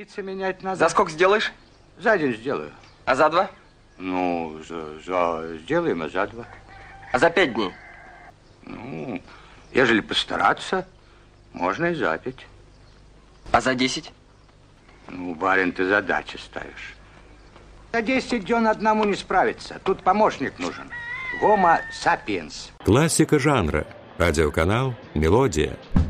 спицы менять надо. За сколько сделаешь? За день сделаю. А за 2? Ну, сделаем, а за 2. А за 5 дней? Ну, ежели постараться, можно и за 5. А за 10? Ну, барин, ты задачи ставишь. За 10 дён одному не справиться. Тут помощник нужен. Homo sapiens. Классика жанра. Радиоканал «Мелодия».